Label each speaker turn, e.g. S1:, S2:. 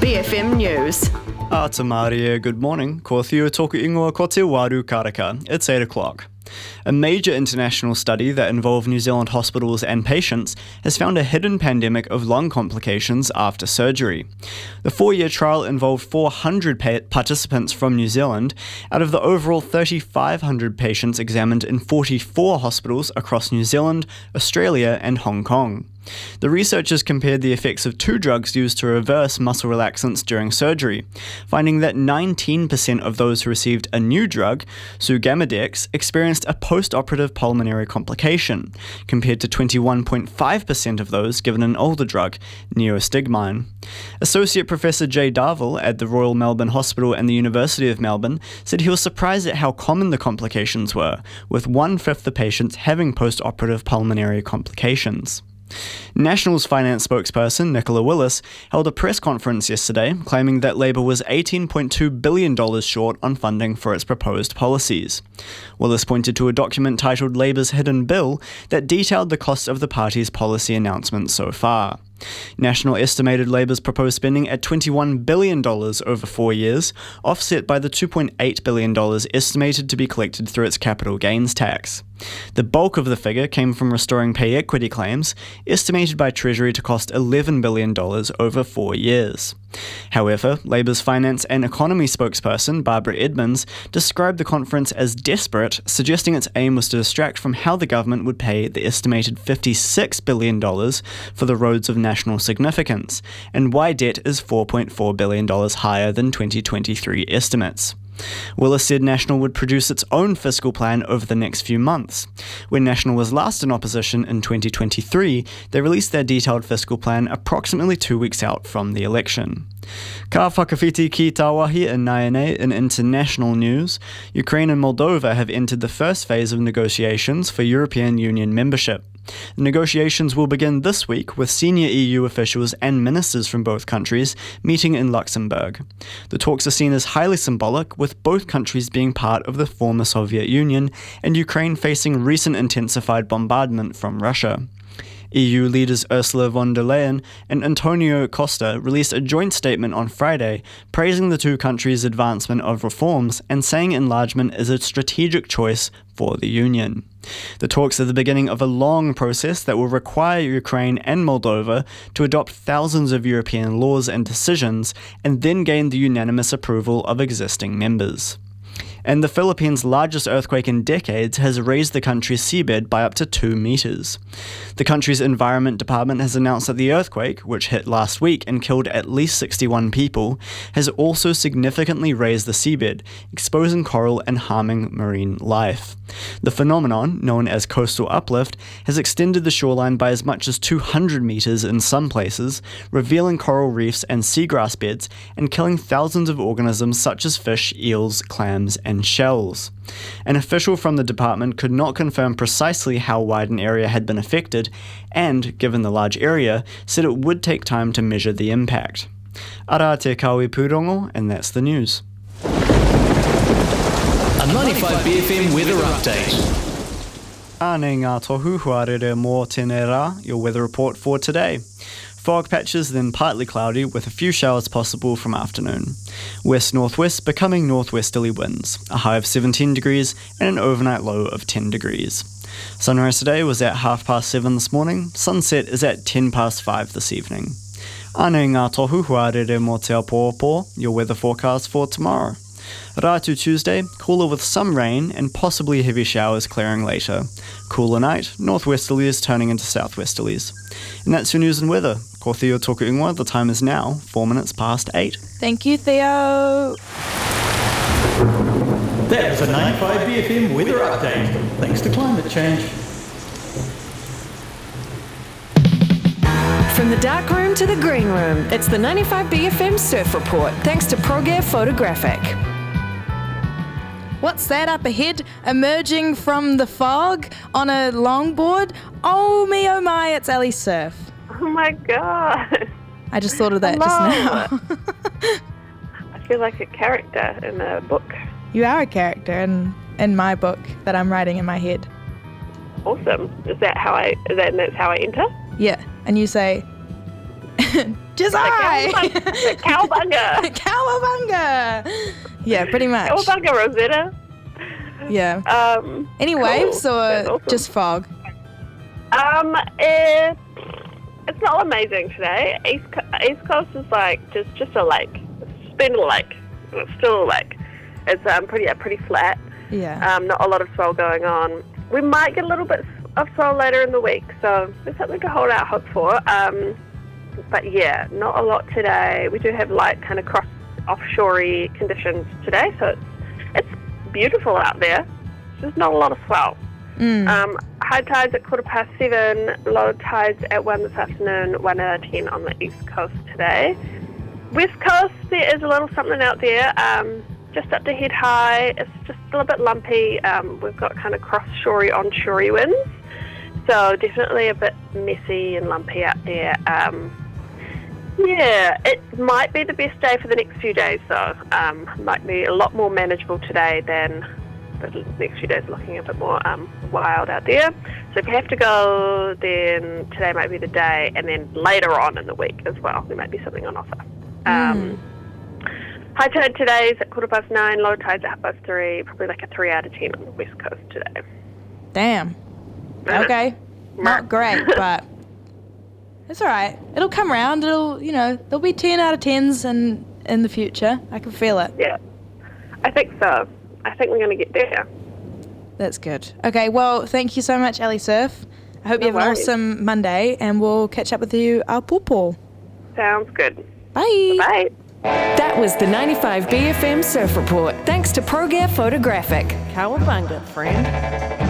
S1: BFM News.
S2: Atamaria, good morning. Ko Theo toku ingoa ko te waru karaka. It's 8 o'clock. A major international study that involved New Zealand hospitals and patients has found a hidden pandemic of lung complications after surgery. The 4-year trial involved 400 participants from New Zealand out of the overall 3,500 patients examined in 44 hospitals across New Zealand, Australia and Hong Kong. The researchers compared the effects of 2 drugs used to reverse muscle relaxants during surgery, finding that 19% of those who received a new drug, Sugammadex, experienced a post-operative pulmonary complication, compared to 21.5% of those given an older drug, neostigmine. Associate Professor Jay Darville at the Royal Melbourne Hospital and the University of Melbourne said he was surprised at how common the complications were, with 1/5 of patients having post-operative pulmonary complications. National's finance spokesperson Nicola Willis held a press conference yesterday claiming that Labour was $18.2 billion short on funding for its proposed policies. Willis pointed to a document titled Labour's Hidden Bill that detailed the cost of the party's policy announcements so far. National estimated Labour's proposed spending at $21 billion over 4 years, offset by the $2.8 billion estimated to be collected through its capital gains tax. The bulk of the figure came from restoring pay equity claims, estimated by Treasury to cost $11 billion over 4 years. However, Labour's finance and economy spokesperson Barbara Edmonds described the conference as desperate, suggesting its aim was to distract from how the government would pay the estimated $56 billion for the roads of national significance, and why debt is $4.4 billion higher than 2023 estimates. Willis said National would produce its own fiscal plan over the next few months. When National was last in opposition in 2023, they released their detailed fiscal plan approximately 2 weeks out from the election. Ka whakawhiti ki Tāwahi in Naene in international news, Ukraine and Moldova have entered the first phase of negotiations for European Union membership. The negotiations will begin this week with senior EU officials and ministers from both countries meeting in Luxembourg. The talks are seen as highly symbolic, with both countries being part of the former Soviet Union and Ukraine facing recent intensified bombardment from Russia. EU leaders Ursula von der Leyen and Antonio Costa released a joint statement on Friday praising the two countries' advancement of reforms and saying enlargement is a strategic choice for the Union. The talks are the beginning of a long process that will require Ukraine and Moldova to adopt thousands of European laws and decisions and then gain the unanimous approval of existing members. And the Philippines' largest earthquake in decades has raised the country's seabed by up to 2 meters. The country's Environment Department has announced that the earthquake, which hit last week and killed at least 61 people, has also significantly raised the seabed, exposing coral and harming marine life. The phenomenon, known as coastal uplift, has extended the shoreline by as much as 200 meters in some places, revealing coral reefs and seagrass beds and killing thousands of organisms such as fish, eels, clams, and shells. An official from the department could not confirm precisely how wide an area had been affected and, given the large area, said it would take time to measure the impact. Ara te kawi pūrongo, and that's the news.
S3: A 95 BFM weather update.
S2: Ane ngā tohu huarere mō tēnei rā, your weather report for today. Fog patches, then partly cloudy, with a few showers possible from afternoon. West-northwest becoming northwesterly winds, a high of 17 degrees and an overnight low of 10 degrees. Sunrise today was at 7:30 this morning, sunset is at 5:10 this evening. Ane ngā tohu huarere mō te Aopoapo, your weather forecast for tomorrow. Ratu Tuesday, cooler with some rain and possibly heavy showers clearing later. Cooler night, northwesterlies turning into southwesterlies. And that's your news and weather. Ko Theo toku ingoa, the time is now 4 minutes past 8.
S4: Thank you, Theo.
S3: That was a 95 BFM weather update. Thanks to climate change.
S1: From the dark room to the green room, it's the 95 BFM Surf Report, thanks to ProGear Photographic.
S4: What's that up ahead, emerging from the fog on a longboard? Oh me, oh my, it's Ellie Surf.
S5: Oh my god.
S4: I just thought of that just now.
S5: I feel like a character in a book.
S4: You are a character in my book that I'm writing in my head.
S5: Awesome. That's how I enter?
S4: Yeah, and you say, Just I.
S5: Cowabunga.
S4: Cowabunga. Yeah, pretty much.
S5: Cowabunga, Rosetta.
S4: Yeah. Any
S5: cool.
S4: waves or
S5: That's awesome.
S4: just fog?
S5: It's not amazing today. East Coast is like just a lake. It's been a lake. It's still a lake. It's pretty flat.
S4: Yeah.
S5: Not a lot of swell going on. We might get a little bit of swell later in the week, so there's something to hold out hope for. But yeah, not a lot today. We do have light kind of offshore conditions today, so it's beautiful out there. There's just not a lot of swell. High tides at 7:15, low tides at 1 this afternoon, 1:10 on the east coast today. West coast, there is a little something out there, just up to head high. It's just a little bit lumpy. We've got kind of cross-shorey, on-shorey winds, so definitely a bit messy and lumpy out there. Yeah, it might be the best day for the next few days, though. Might be a lot more manageable today than the next few days, looking a bit more wild out there. So if you have to go, then today might be the day, and then later on in the week as well, there might be something on offer. High tide today is at 9:15, low tides at 3:30, probably like a 3 out of 10 on the west coast today.
S4: Damn. Okay. Not great, but it's all right. It'll come around. There'll be 10 out of 10s in the future. I can feel it.
S5: Yeah, I think so. I think we're going to get there.
S4: That's good. Okay, well, thank you so much, Ellie Surf. I hope you have an awesome Monday, and we'll catch up with you a pawpaw.
S5: Sounds good.
S4: Bye.
S5: Bye.
S1: That was the 95 BFM Surf Report. Thanks to ProGear Photographic. Cowabunga, friend.